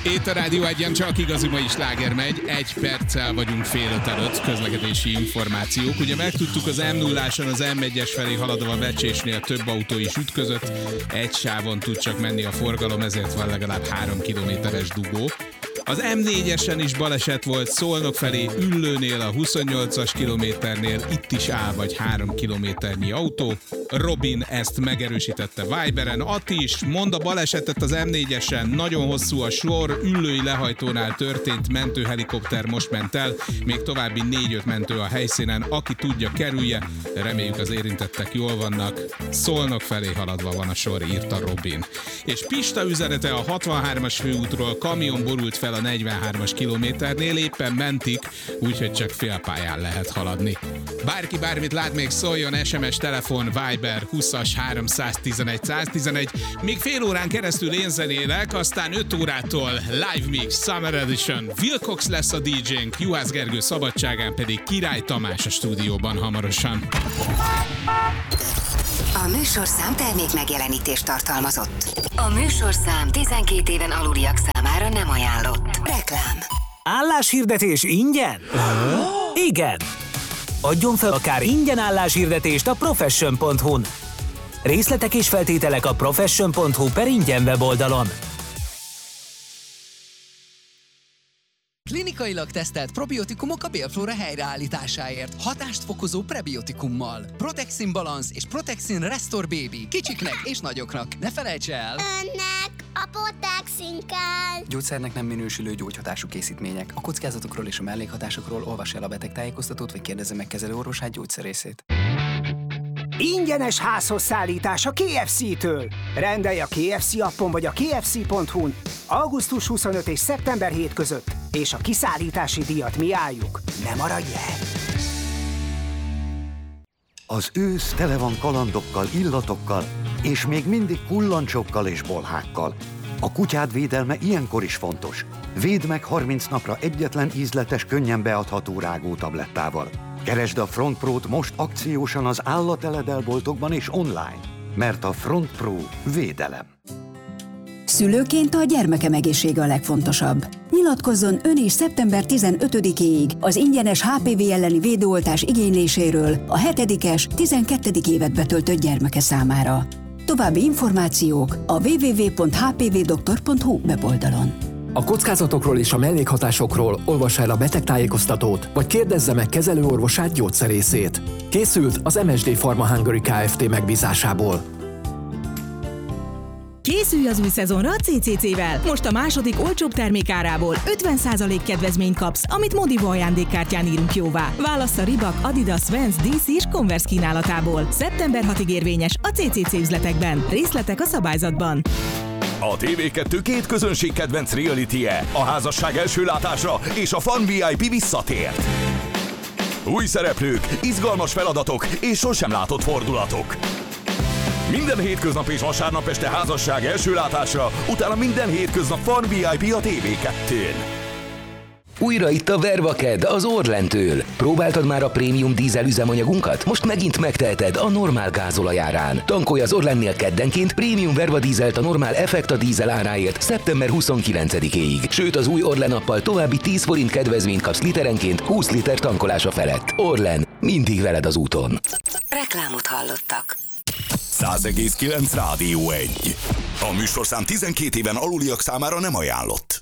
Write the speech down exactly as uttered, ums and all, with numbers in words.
Itt a Rádió Egyen csak igazi mai sláger megy, egy perccel vagyunk fél öt előtt, közlekedési információk. Ugye megtudtuk, az em nulláson az em egyes felé haladva a Vecsésnél több autó is ütközött, egy sávon tud csak menni a forgalom, ezért van legalább három kilométeres dugó. Az em négyesen is baleset volt Szolnok felé Üllőnél, a huszonnyolcas kilométernél, itt is áll vagy három kilométernyi autó. Robin ezt megerősítette Viberen. Ati is mond a balesetet az em négyesen, nagyon hosszú a sor, Üllői lehajtónál történt, mentőhelikopter most ment el, még további négy-öt mentő a helyszínen, aki tudja, kerülje, reméljük az érintettek jól vannak. Szolnok felé haladva van a sor, írta Robin. És Pista üzenete a hatvanhármas főútról, kamion borult fel a negyvenhármas kilométernél, éppen mentik, úgyhogy csak félpályán lehet haladni. Bárki bármit lát, még szóljon, es em es, telefon, Viber húszas háromszáztizenegy száztizenegy. Még fél órán keresztül én zenélek, aztán öt órától Live Mix Summer Edition. Wilcox lesz a dé dzsénk, Juhász Gergő szabadságán pedig Király Tamás a stúdióban hamarosan. A műsorszám termék megjelenítést tartalmazott. A műsorszám tizenkét éven aluliak számára nem ajánlott. Reklám. Álláshirdetés ingyen? Igen! Adjon fel akár ingyen álláshirdetést a profession pont hu-n. Részletek és feltételek a profession pont hu per ingyen weboldalon. Klinikailag tesztelt probiotikumok a bélflóra helyreállításáért. Hatást fokozó prebiotikummal. Protexin Balance és Protexin Restore Baby. Kicsiknek és nagyoknak. Ne felejts el! Önnek a Protexin kell! Gyógyszernek nem minősülő gyógyhatású készítmények. A kockázatokról és a mellékhatásokról olvas el a betegtájékoztatót, vagy kérdezze meg kezelőorvosát, gyógyszerészét. Ingyenes házhoz szállítás a ká ef cé-től. Rendelj a ká ef cé appon vagy a kfc pont hu-n augusztus huszonötödike és szeptember hetedike között, és a kiszállítási díjat mi álljuk. Ne maradj el! Az ősz tele van kalandokkal, illatokkal, és még mindig kullancsokkal és bolhákkal. A kutyád védelme ilyenkor is fontos. Védd meg harminc napra egyetlen ízletes, könnyen beadható rágótablettával. Keresd a Front Pro-t most akciósan az állateledelboltokban és online, mert a Front Pro védelem. Szülőként a gyermekem egészsége a legfontosabb. Nyilatkozzon ön is szeptember tizenötödikéig az ingyenes há pé vé elleni védőoltás igényléséről a hetedikes, tizenkettedik évet betöltött gyermeke számára. További információk a double-u double-u double-u pont h p v doktor pont hu weboldalon. A kockázatokról és a mellékhatásokról olvassa el a betegtájékoztatót, vagy kérdezze meg kezelőorvosát, gyógyszerészét. Készült az em es dé Pharma Hungary Kft. Megbízásából. Készülj az új szezonra a cé cé cé-vel! Most a második olcsóbb termékárából ötven százalék kedvezményt kapsz, amit Modivo ajándékkártyán írunk jóvá. Válassz a Reebok, Adidas, Vans, dé cé és Converse kínálatából. szeptember hatodikáig érvényes a cé cé cé üzletekben. Részletek a szabályzatban. A té vé kettő két közönség kedvenc reality-je, a házasság első látása és a Fun vé i pé visszatért. Új szereplők, izgalmas feladatok és sosem látott fordulatok. Minden hétköznap és vasárnap este házasság első látása, utána minden hétköznap Fun vé i pé a té vé kettőn. Újra itt a Vervaked az Orlentől. Próbáltad már a prémium dízel üzemanyagunkat? Most megint megteheted a normál gázolajárán. Tankolj az Orlennél keddenként prémium Verva dízelt a normál Effekta dízel áráért szeptember huszonkilencedikéig. Sőt, az új Orlen appal további tíz forint kedvezményt kapsz literenként húsz liter tankolása felett. Orlen, mindig veled az úton. Reklámot hallottak. száz egész kilenc Rádió egy. A műsorszám tizenkét éven aluliak számára nem ajánlott.